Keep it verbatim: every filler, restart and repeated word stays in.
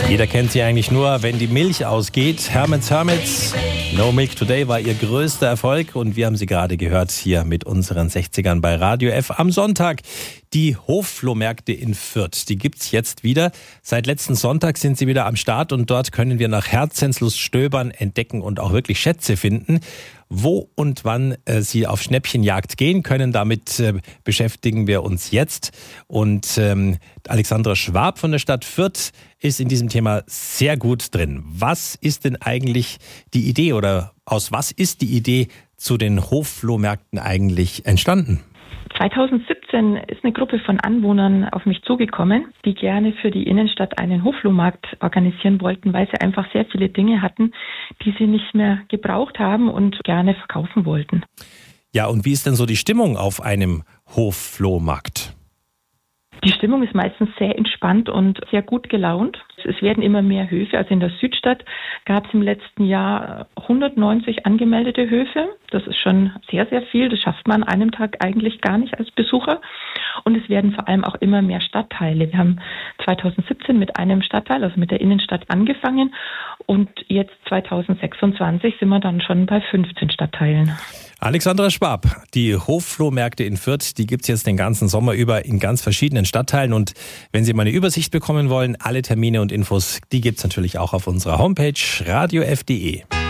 Jeder kennt sie eigentlich nur, wenn die Milch ausgeht. Herman's Hermits, No Milk Today war ihr größter Erfolg und wir haben sie gerade gehört hier mit unseren sechzigern bei Radio F am Sonntag. Die Hofflohmärkte in Fürth, die gibt's jetzt wieder. Seit letzten Sonntag sind sie wieder am Start und dort können wir nach Herzenslust stöbern, entdecken und auch wirklich Schätze finden. Wo und wann äh, Sie auf Schnäppchenjagd gehen können, damit äh, beschäftigen wir uns jetzt. Und ähm, Alexandra Schwab von der Stadt Fürth ist in diesem Thema sehr gut drin. Was ist denn eigentlich die Idee oder aus was ist die Idee zu den Hofflohmärkten eigentlich entstanden? zweitausendsiebzehn ist eine Gruppe von Anwohnern auf mich zugekommen, die gerne für die Innenstadt einen Hoflohmarkt organisieren wollten, weil sie einfach sehr viele Dinge hatten, die sie nicht mehr gebraucht haben und gerne verkaufen wollten. Ja, und wie ist denn so die Stimmung auf einem Hofflohmarkt? Die Stimmung ist meistens sehr entspannt und sehr gut gelaunt. Es werden immer mehr Höfe. Also in der Südstadt gab es im letzten Jahr hundertneunzig angemeldete Höfe. Das ist schon sehr, sehr viel. Das schafft man an einem Tag eigentlich gar nicht als Besucher. Und es werden vor allem auch immer mehr Stadtteile. Wir haben zweitausendsiebzehn mit einem Stadtteil, also mit der Innenstadt, angefangen. Und jetzt zweitausendsechsundzwanzig sind wir dann schon bei fünfzehn Stadtteilen. Alexandra Schwab, die Hofflohmärkte in Fürth, die gibt's jetzt den ganzen Sommer über in ganz verschiedenen Stadtteilen. Und wenn Sie mal eine Übersicht bekommen wollen, alle Termine und Infos, die gibt's natürlich auch auf unserer Homepage radio f punkt de.